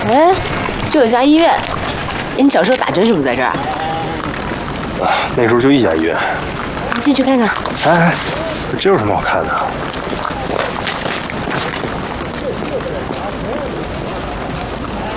哎，这有家医院。哎，你小时候打针是不是在这儿？ 那时候就一家医院。 你进去看看。 哎，这有什么好看的？